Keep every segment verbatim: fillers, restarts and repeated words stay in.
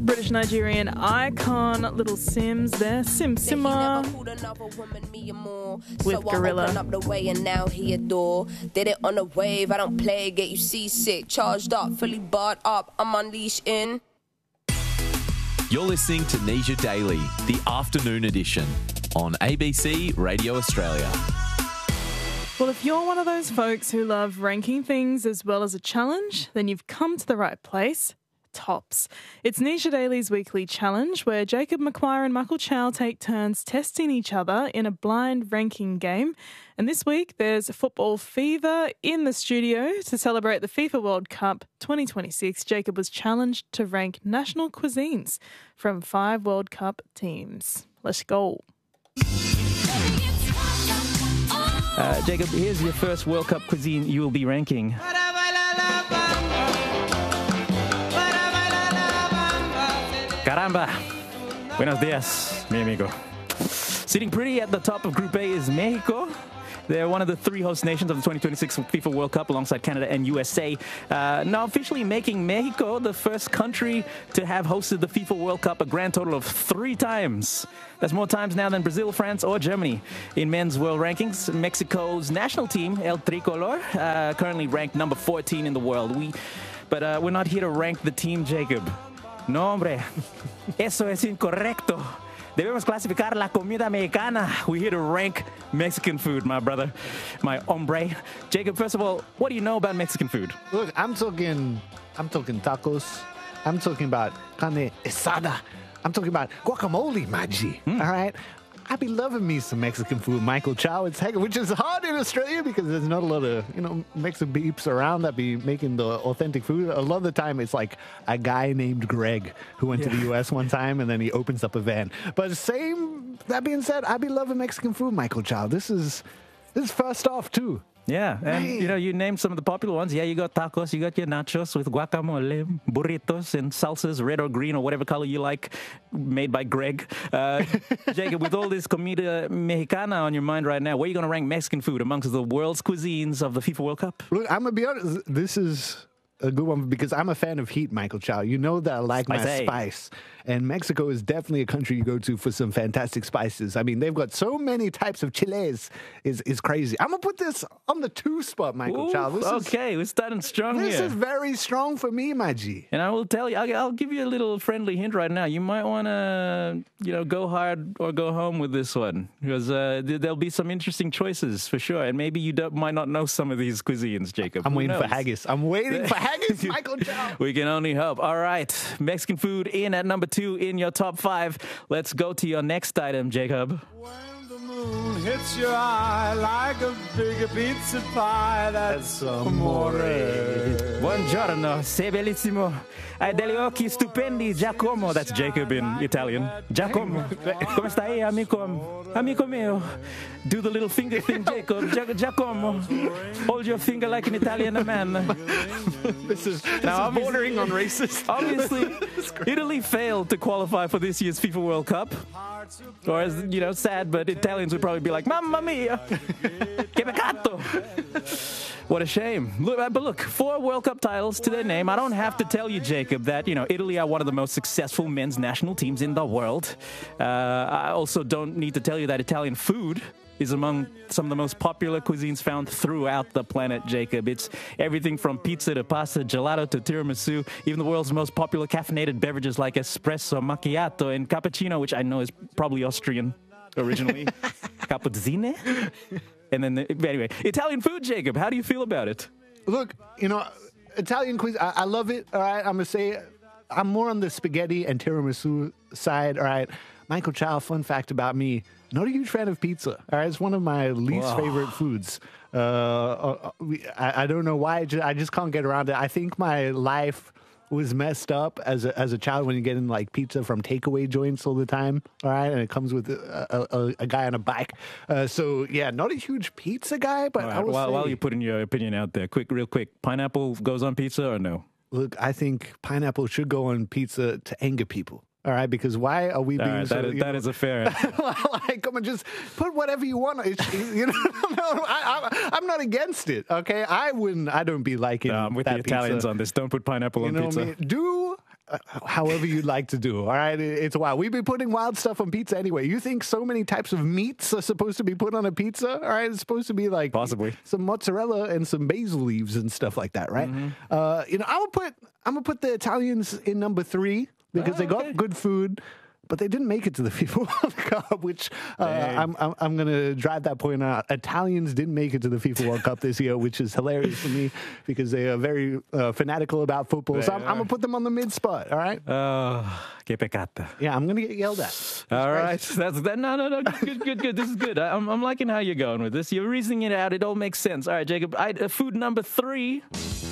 British Nigerian icon Little Sims there. Sim Simmer with Gorilla. Up the way and now he adore. Did it on a wave, I don't play, get you seasick. Charged up, fully barred up, I'm unleashed in. You're listening to Nisha Daily, the afternoon edition on A B C Radio Australia. Well, if you're one of those folks who love ranking things as well as a challenge, then you've come to the right place. Tops. It's Nisha Daily's weekly challenge where Jacob McQuire and Michael Chow take turns testing each other in a blind ranking game. And this week there's football fever in the studio. To celebrate the FIFA World Cup twenty twenty-six, Jacob was challenged to rank national cuisines from five World Cup teams. Let's go. Uh, Jacob, here's your first World Cup cuisine you will be ranking. Caramba. Buenos dias, mi amigo. Sitting pretty at the top of Group A is Mexico. They're one of the three host nations of the twenty twenty-six FIFA World Cup alongside Canada and U S A. Uh, now officially making Mexico the first country to have hosted the FIFA World Cup a grand total of three times. That's more times now than Brazil, France, or Germany. In men's world rankings, Mexico's national team, El Tricolor, uh, currently ranked number fourteen in the world. We, But uh, we're not here to rank the team, Jacob. No, hombre. Eso es incorrecto. Debemos clasificar la comida mexicana. We're here to rank Mexican food, my brother, my hombre. Jacob, first of all, what do you know about Mexican food? Look, I'm talking, I'm talking tacos. I'm talking about carne asada. I'm talking about guacamole, Maggi. Mm. All right? I be loving me some Mexican food, Michael Chow. It's heck, which is hard in Australia because there's not a lot of, you know, Mexican peeps around that be making the authentic food. A lot of the time, it's like a guy named Greg who went yeah. to the U S one time and then he opens up a van. But same, that being said, I be loving Mexican food, Michael Chow. This is, this is first off, too. Yeah, and hey. you know, you named some of the popular ones. Yeah, you got tacos, you got your nachos with guacamole, burritos, and salsas, red or green or whatever color you like, made by Greg. Uh, Jacob, with all this comida mexicana on your mind right now, where are you going to rank Mexican food amongst the world's cuisines of the FIFA World Cup? Look, I'm going to be honest, this is a good one because I'm a fan of heat, Michael Chow. You know that I like Spicy. my spice. And Mexico is definitely a country you go to for some fantastic spices. I mean, they've got so many types of chiles. It's, it's crazy. I'm going to put this on the two spot, Michael Ooh, Chow. This okay, is, we're starting strong this here. This is very strong for me, my G. And I will tell you, I'll, I'll give you a little friendly hint right now. You might want to, you know, go hard or go home with this one because uh, there'll be some interesting choices for sure. And maybe you don't, might not know some of these cuisines, Jacob. I'm Who waiting knows? for haggis. I'm waiting for haggis, Michael Chow. We can only hope. All right. Mexican food in at number two in your top five. Let's go to your next item, Jacob. When the moon hits your eye like a big pizza pie, that's amore. Buongiorno, sei bellissimo. Hai degli occhi stupendi, Giacomo. That's Jacob in Italian. Giacomo. Come stai, amico? Amico mio. Do the little finger thing, Jacob. Gi- Giacomo. Hold your finger like an Italian man. This is, this now, is bordering on racist. Obviously, Italy failed to qualify for this year's FIFA World Cup. Or, as you know, sad, but Italians would probably be like, Mamma mia! Che peccato! What a shame. Look, but look, four World Cup titles to their name. I don't have to tell you, Jacob, that, you know, Italy are one of the most successful men's national teams in the world. Uh, I also don't need to tell you that Italian food is among some of the most popular cuisines found throughout the planet, Jacob. It's everything from pizza to pasta, gelato to tiramisu, even the world's most popular caffeinated beverages like espresso, macchiato, and cappuccino, which I know is probably Austrian originally. Cappuccine? And then, the, anyway, Italian food, Jacob, how do you feel about it? Look, you know, Italian cuisine, I, I love it, all right? I'm going to say I'm more on the spaghetti and tiramisu side, all right? Michael Chow, fun fact about me, not a huge fan of pizza, all right? It's one of my least Whoa. favorite foods. Uh, uh, I, I don't know why, I just, I just can't get around it. I think my life was messed up as a, as a child when you get in like pizza from takeaway joints all the time, all right? And it comes with a, a, a guy on a bike. Uh, so, yeah, not a huge pizza guy, but right, I will while, say, while you're putting your opinion out there, quick, real quick, pineapple goes on pizza or no? Look, I think pineapple should go on pizza to anger people. All right, because why are we being right, so... That, is, that is a fair... like, come on, just put whatever you want. It's, you know, no, I, I, I'm not against it, okay? I wouldn't... I don't be liking no, I'm with that the Italians pizza. on this. Don't put pineapple you on know pizza. Me? Do uh, however you'd like to do. All right, it, it's wild. We've been putting wild stuff on pizza anyway. You think so many types of meats are supposed to be put on a pizza? All right, it's supposed to be like Possibly. some mozzarella and some basil leaves and stuff like that, right? Mm-hmm. Uh, you know, I'm gonna put I'm gonna put the Italians in number three because oh, they got okay. good food. But they didn't make it to the FIFA World Cup, which uh, I'm, I'm I'm going to drive that point out. Italians didn't make it to the FIFA World Cup this year, which is hilarious for me because they are very uh, fanatical about football. They so I'm, I'm going to put them on the mid spot, all right? Oh, que pecata. Yeah, I'm going to get yelled at. That's all right. That's that. No, no, no. Good, good, good. This is good. I'm, I'm liking how you're going with this. You're reasoning it out. It all makes sense. All right, Jacob. I, uh, food number three.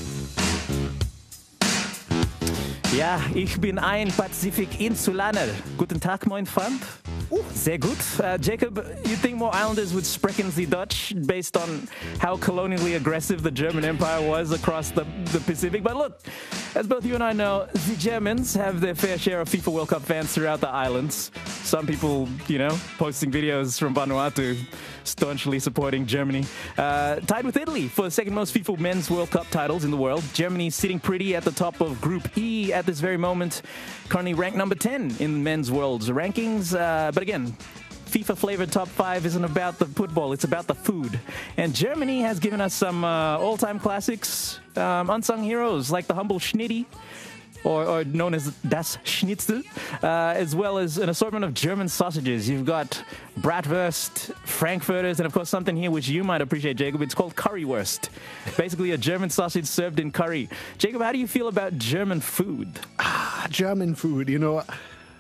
Ja, ich bin ein Pazifik-Insulaner. Guten Tag, mein Freund. Sehr gut. Uh, Jacob, you think more islanders would sprechen the Dutch based on how colonially aggressive the German Empire was across the, the Pacific? But look, as both you and I know, the Germans have their fair share of FIFA World Cup fans throughout the islands. Some people, you know, posting videos from Vanuatu staunchly supporting Germany. Uh, tied with Italy for the second most FIFA Men's World Cup titles in the world. Germany sitting pretty at the top of Group E at this very moment, currently ranked number ten in men's world's rankings. Uh, but again, FIFA-flavored top five isn't about the football, it's about the food. And Germany has given us some uh, all-time classics, um, unsung heroes like the humble Schnitti, Or, or known as Das Schnitzel, uh, as well as an assortment of German sausages. You've got Bratwurst, Frankfurters, and of course something here which you might appreciate, Jacob. It's called Currywurst. Basically a German sausage served in curry. Jacob, how do you feel about German food? Ah, German food, you know...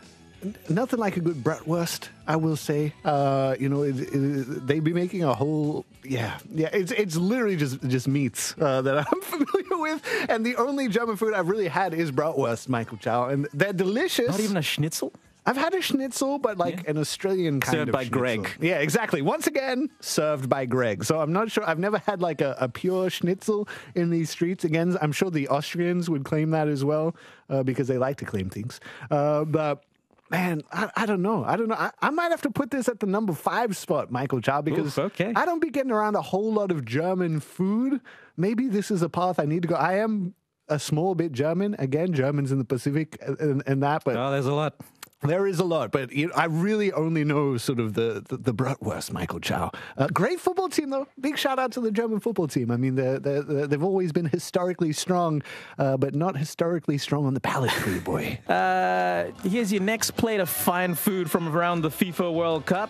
Nothing like a good bratwurst, I will say. Uh, you know, it, it, they be making a whole, yeah, yeah. It's it's literally just just meats uh, that I'm familiar with, and the only German food I've really had is bratwurst, Michael Chow, and they're delicious. Not even a schnitzel? I've had a schnitzel, but like yeah. an Australian kind served of by schnitzel. Greg. Yeah, exactly. Once again, served by Greg. So I'm not sure. I've never had like a, a pure schnitzel in these streets. Again, I'm sure the Austrians would claim that as well uh, because they like to claim things. Uh, but Man, I, I don't know. I don't know. I, I might have to put this at the number five spot, Michael Chow, because Oof, okay. I don't be getting around a whole lot of German food. Maybe this is a path I need to go. I am a small bit German. Again, Germans in the Pacific and, and that. But oh, there's a lot. There is a lot, but you know, I really only know sort of the, the, the bratwurst, Michael Chow. Uh, great football team, though. Big shout out to the German football team. I mean, they're, they're, they've always been historically strong, uh, but not historically strong on the palate for you, boy. Uh, here's your next plate of fine food from around the FIFA World Cup.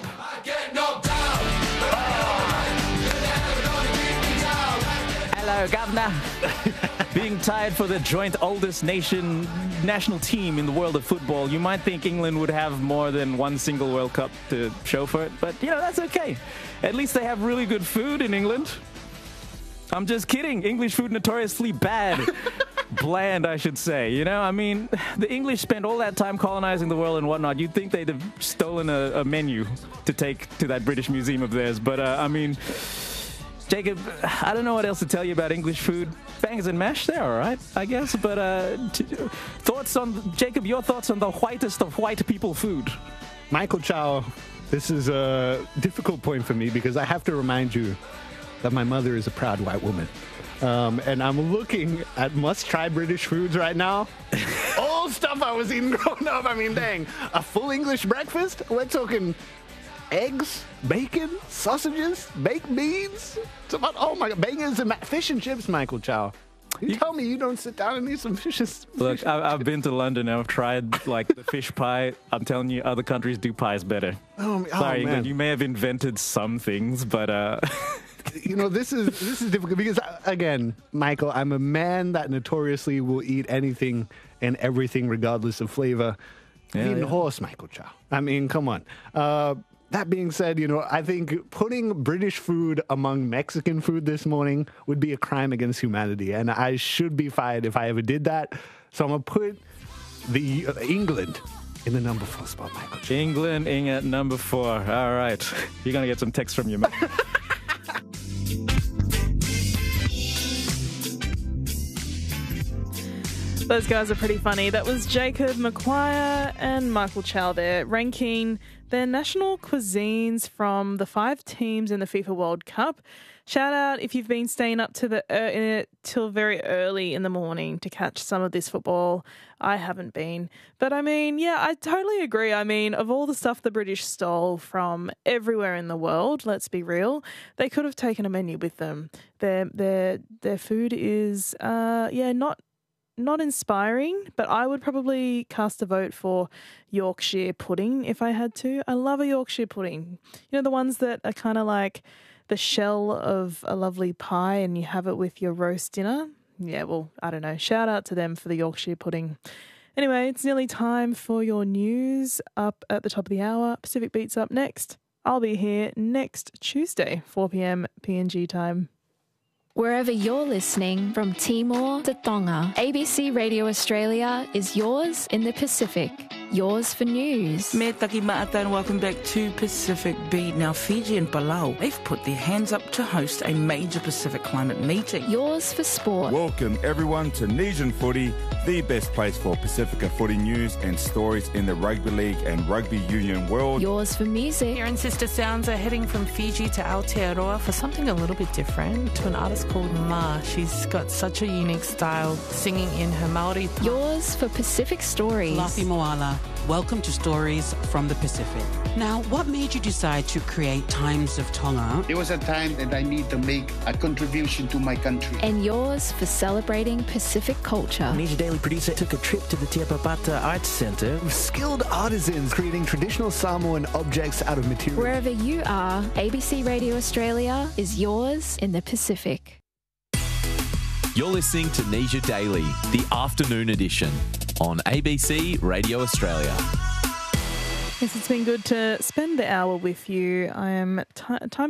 Hello, Governor. Being tied for the joint oldest nation national team in the world of football, you might think England would have more than one single World Cup to show for it, but you know, that's okay. At least they have really good food in England. I'm just kidding. English food notoriously bad. Bland, I should say. You know, I mean, the English spent all that time colonizing the world and whatnot. You'd think they'd have stolen a, a menu to take to that British museum of theirs, but uh, I mean... Jacob, I don't know what else to tell you about English food. Bangers and mash, they're all right, I guess. But uh, t- thoughts on, Jacob, your thoughts on the whitest of white people food? Michael Chow, this is a difficult point for me because I have to remind you that my mother is a proud white woman. Um, and I'm looking at must-try British foods right now. All stuff I was eating growing up. I mean, dang, a full English breakfast? We're talking... eggs, bacon, sausages, baked beans. It's about, oh my God, bangers and ma- fish and chips, Michael Chow. You, you tell me you don't sit down and eat some fish and Look, fish I've, I've been to London and I've tried like the fish pie. I'm telling you, other countries do pies better. Oh, oh Sorry, man. England, you may have invented some things, but... Uh... you know, this is this is difficult because, again, Michael, I'm a man that notoriously will eat anything and everything regardless of flavor. Yeah, Eating yeah. horse, Michael Chow. I mean, come on. Uh, That being said, you know, I think putting British food among Mexican food this morning would be a crime against humanity, and I should be fired if I ever did that. So I'm going to put the uh, England in the number four spot, Michael. England in at number four. All right. You're going to get some text from your man. Those guys are pretty funny. That was Jacob Maguire and Michael Chow there, ranking their national cuisines from the five teams in the FIFA World Cup. Shout out if you've been staying up to the uh, in it till very early in the morning to catch some of this football. I haven't been. But I mean, yeah, I totally agree. I mean, of all the stuff the British stole from everywhere in the world, let's be real, they could have taken a menu with them. Their their their food is uh yeah, not Not inspiring, but I would probably cast a vote for Yorkshire pudding if I had to. I love a Yorkshire pudding. You know, the ones that are kind of like the shell of a lovely pie and you have it with your roast dinner. Yeah, well, I don't know. Shout out to them for the Yorkshire pudding. Anyway, it's nearly time for your news up at the top of the hour. Pacific Beat's up next. I'll be here next Tuesday, four p.m. P N G time. Wherever you're listening, from Timor to Tonga, A B C Radio Australia is yours in the Pacific. Yours for news. Me taki maata and welcome back to Pacific Beat. Now, Fiji and Palau, they've put their hands up to host a major Pacific climate meeting. Yours for sport. Welcome everyone to Nesian Footy, the best place for Pacifica footy news and stories in the rugby league and rugby union world. Yours for music. Here in Sister Sounds are heading from Fiji to Aotearoa for something a little bit different, to an artist called Ma. She's got such a unique style, singing in her Maori. Yours for Pacific Stories. Lafi Moala. Welcome to Stories from the Pacific. Now, what made you decide to create Times of Tonga? There was a time that I need to make a contribution to my country. And yours for celebrating Pacific culture. Neja Daily producer took a trip to the Te Papata Arts Centre. Skilled artisans creating traditional Samoan objects out of material. Wherever you are, A B C Radio Australia is yours in the Pacific. You're listening to Neja Daily, the afternoon edition on A B C Radio Australia. Yes, it's been good to spend the hour with you. I am t- time